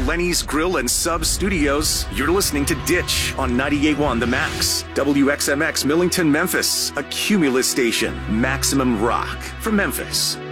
Lenny's Grill and Sub Studios, you're listening to Ditch on 98.1 The Max. WXMX Millington, Memphis, a Cumulus station. Maximum rock from Memphis.